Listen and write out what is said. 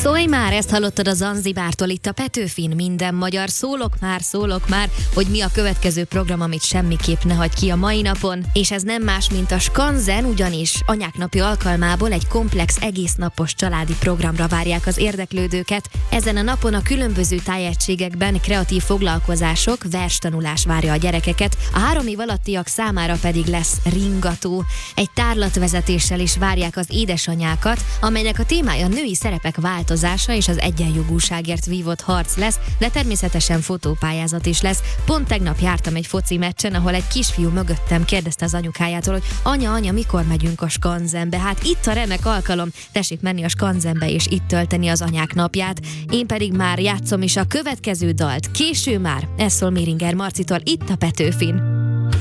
Szólj már, ezt hallottad a Zanzibártól, itt a Petőfin, minden magyar. Szólok már, hogy mi a következő program, amit semmiképp ne hagy ki a mai napon. És ez nem más, mint a Skanzen, ugyanis Anyák napja alkalmából egy komplex egésznapos családi programra várják az érdeklődőket. Ezen a napon a különböző tájegységekben kreatív foglalkozások, verstanulás várja a gyerekeket, a 3 év alattiak számára pedig lesz ringató. Egy tárlatvezetéssel is várják az édesanyákat, amelynek a témája női szerepek változása és az egyenjogúságért vívott harc lesz, de természetesen fotópályázat is lesz. Pont tegnap jártam egy foci meccsen, ahol egy kisfiú mögöttem kérdezte az anyukájától, hogy anya, mikor megyünk a Skanzenbe? Hát itt a remek alkalom, tessék menni a Skanzenbe és itt tölteni az anyák napját. Én pedig már játszom is a következő dalt. Késő már, ez szól Méringer Marcitól, itt a Petőfin.